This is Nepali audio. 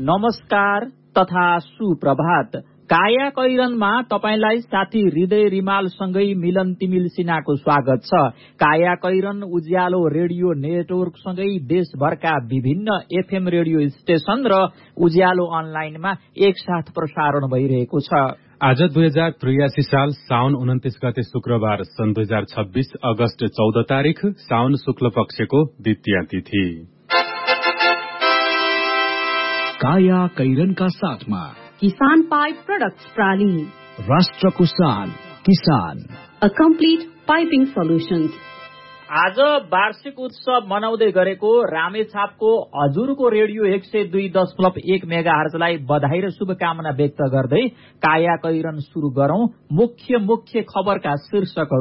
नमस्कार तथा सुप्रभात। काया कैरनमा तपाईलाई साथी हृदय रिमालसँगै मिलन तिमिल सिन्हाको स्वागत छ। काया कैरन उज्यालो रेडियो नेटवर्कसँगै देशभरका विभिन्न एफएम रेडियो स्टेशन र उज्यालो अनलाइनमा एकसाथ प्रसारण भइरहेको छ। आज 2083 साल साउन 29 गते शुक्रबार सन् 2026 अगस्त 14 तारिक साउन शुक्ल पक्षको द्वितीया तिथि। काया कैरनका साथमा किसान पाइप प्रोडक्ट्स प्राली, राष्ट्रको शान किसान, अ कम्प्लिट पाइपिङ सोल्युशन्स। आज वार्षिक उत्सव मनाउँदै गरेको रामेछापको हजुरको रेडियो 102.1 मेगाहर्जलाई बधाई र शुभकामना व्यक्त गर्दै काया कैरन सुरु गरौं। मुख्य खबरका शीर्षकहरू